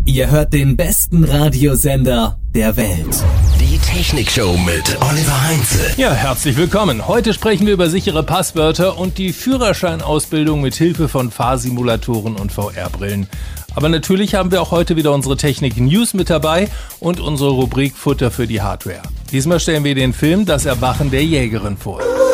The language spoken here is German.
Ihr hört den besten Radiosender der Welt. Die Technikshow mit Oliver Heinze. Ja, herzlich willkommen. Heute sprechen wir über sichere Passwörter und die Führerscheinausbildung mit Hilfe von Fahrsimulatoren und VR-Brillen. Aber natürlich haben wir auch heute wieder unsere Technik-News mit dabei und unsere Rubrik Futter für die Hardware. Diesmal stellen wir den Film Das Erwachen der Jägerin vor.